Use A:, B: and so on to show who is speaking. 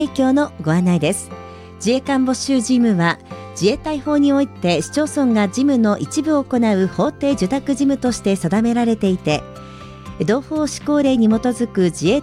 A: 提供のご案内です。自衛官募集事務は自衛隊法において市町村が事務の一部を行う法定受託事務として定められていて、同法施行令に基づく自衛